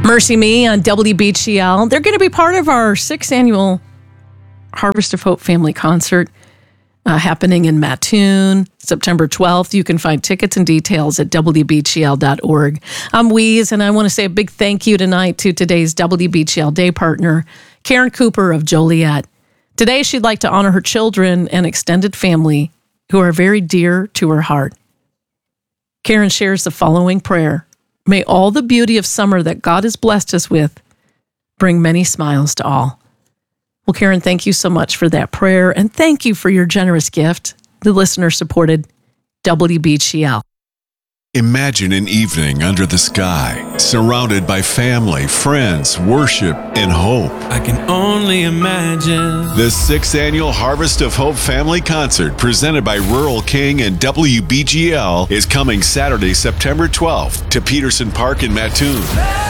Mercy Me on WBGL. They're going to be part of our 6th annual Harvest of Hope Family Concert happening in Mattoon, September 12th. You can find tickets and details at WBGL.org. I'm Weeze, and I want to say a big thank you tonight to today's WBGL Day partner, Karen Cooper of Joliet. Today, she'd like to honor her children and extended family who are very dear to her heart. Karen shares the following prayer. May all the beauty of summer that God has blessed us with bring many smiles to all. Well, Karen, thank you so much for that prayer, and thank you for your generous gift. The listener-supported WBGL. Imagine an evening under the sky, surrounded by family, friends, worship, and hope. I can only imagine. The 6th annual Harvest of Hope Family Concert, presented by Rural King and WBGL, is coming Saturday, September 12th to Peterson Park in Mattoon.